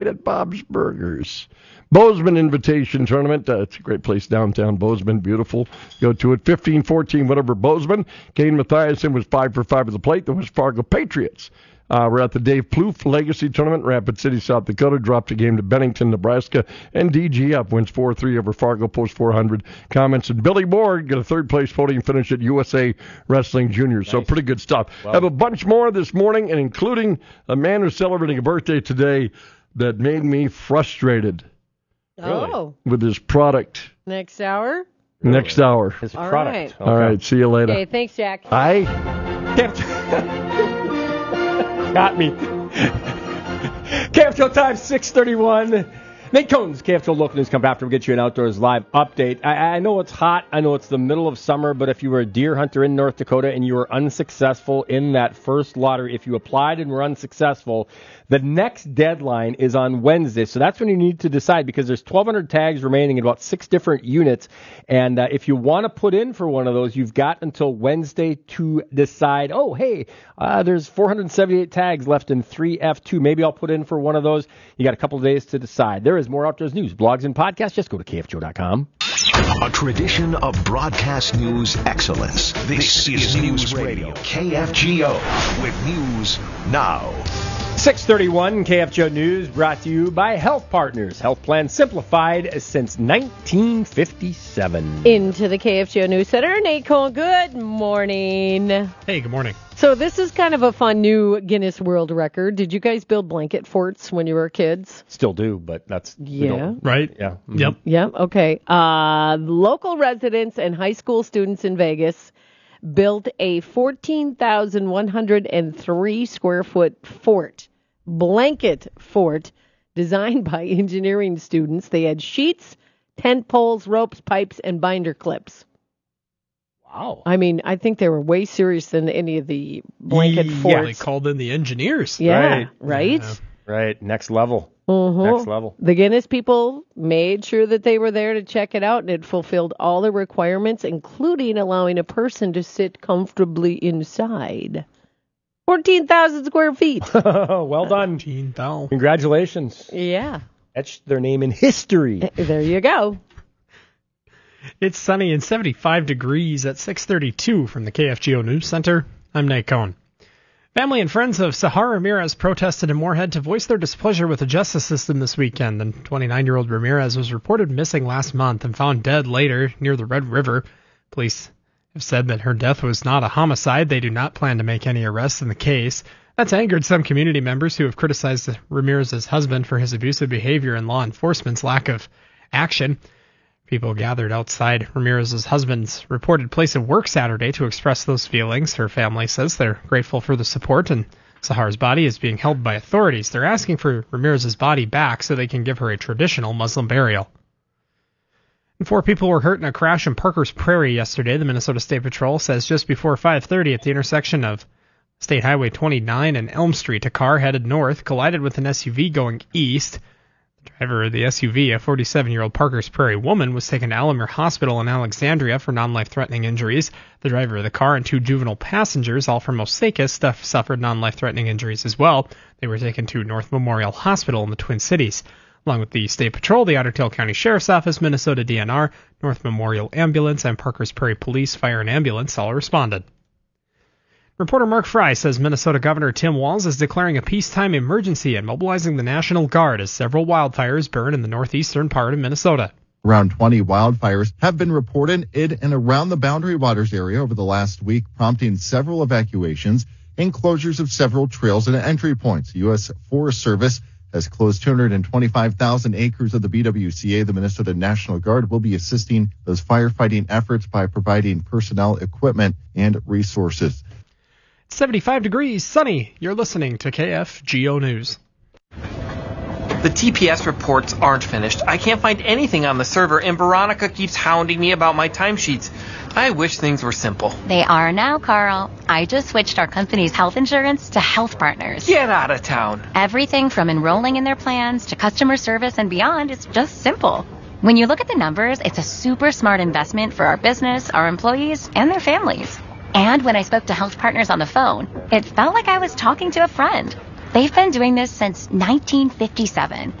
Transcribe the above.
at Bob's Burgers. Bozeman Invitation Tournament. It's a great place downtown Bozeman. Beautiful. Go to it. 15-14, whatever Bozeman. Kane Mathiasen was 5 for 5 at the plate. The West Fargo Patriots. We're at the Dave Plouffe Legacy Tournament. Rapid City, South Dakota dropped a game to Bennington, Nebraska. And DGF wins 4-3 over Fargo Post 400. Comments. And Billy Moore got a third-place podium finish at USA Wrestling Juniors. Nice. So pretty good stuff. Wow. Have a bunch more this morning, and including a man who's celebrating a birthday today that made me frustrated. Oh. With his product. Next hour? Next hour. His All product. right. Okay. All right. See you later. Okay, thanks, Jack. Bye. Got me. KFGO time, 6:31. Nate Cohn's KFGO Local News coming after we get you an Outdoors Live update. I know it's hot. I know it's the middle of summer, but if you were a deer hunter in North Dakota and you were unsuccessful in that first lottery, if you applied and were unsuccessful, the next deadline is on Wednesday. So that's when you need to decide, because there's 1,200 tags remaining in about 6 different units. And if you want to put in for one of those, you've got until Wednesday to decide, oh, hey, there's 478 tags left in 3F2. Maybe I'll put in for one of those. You got a couple of days to decide. There is more outdoors news, blogs, and podcasts. Just go to KFGO.com. A tradition of broadcast news excellence. This is News Radio, KFGO, with news now. 6:31 KFGO News brought to you by Health Partners. Health plan simplified since 1957. Into the KFGO News Center, Nate Cohn. Good morning. Hey, good morning. So this is kind of a fun new Guinness World Record. Did you guys build blanket forts when you were kids? Still do, but that's... Yeah. Right? Yeah. Mm-hmm. Yep. Yeah, okay. Local residents and high school students in Vegas built a 14,103 square foot blanket fort designed by engineering students. They had sheets, tent poles, ropes, pipes, and binder clips. Wow. I mean, I think they were way serious than any of the blanket forts. Yeah, they called in the engineers. Yeah, right? Yeah. Right. Next level. Mm-hmm. Next level. The Guinness people made sure that they were there to check it out, and it fulfilled all the requirements, including allowing a person to sit comfortably inside. 14,000 square feet. Well done. 14,000. Congratulations. Yeah. Etched their name in history. There you go. It's sunny and 75 degrees at 6:32 from the KFGO News Center. I'm Nate Cohn. Family and friends of Sahar Ramirez protested in Moorhead to voice their displeasure with the justice system this weekend. The 29-year-old Ramirez was reported missing last month and found dead later near the Red River. Police have said that her death was not a homicide. They do not plan to make any arrests in the case. That's angered some community members who have criticized Ramirez's husband for his abusive behavior and law enforcement's lack of action. People gathered outside Ramirez's husband's reported place of work Saturday to express those feelings. Her family says they're grateful for the support, and Sahar's body is being held by authorities. They're asking for Ramirez's body back so they can give her a traditional Muslim burial. And 4 people were hurt in a crash in Parker's Prairie yesterday. The Minnesota State Patrol says just before 5:30 at the intersection of State Highway 29 and Elm Street, a car headed north collided with an SUV going east. The driver of the SUV, a 47-year-old Parker's Prairie woman, was taken to Alamere Hospital in Alexandria for non-life-threatening injuries. The driver of the car and 2 juvenile passengers, all from Osaka, suffered non-life-threatening injuries as well. They were taken to North Memorial Hospital in the Twin Cities. Along with the State Patrol, the Otter Tail County Sheriff's Office, Minnesota DNR, North Memorial Ambulance, and Parker's Prairie Police, Fire, and Ambulance all responded. Reporter Mark Fry says Minnesota Governor Tim Walz is declaring a peacetime emergency and mobilizing the National Guard as several wildfires burn in the northeastern part of Minnesota. Around 20 wildfires have been reported in and around the Boundary Waters area over the last week, prompting several evacuations and closures of several trails and entry points. The U.S. Forest Service has closed 225,000 acres of the BWCA. The Minnesota National Guard will be assisting those firefighting efforts by providing personnel, equipment, and resources. 75 degrees, sunny. You're listening to KFGO News. The TPS reports aren't finished. I can't find anything on the server, and Veronica keeps hounding me about my timesheets. I wish things were simple. They are now, Carl. I just switched our company's health insurance to Health Partners. Get out of town. Everything from enrolling in their plans to customer service and beyond is just simple. When you look at the numbers, it's a super smart investment for our business, our employees, and their families. And when I spoke to Health Partners on the phone, it felt like I was talking to a friend. They've been doing this since 1957.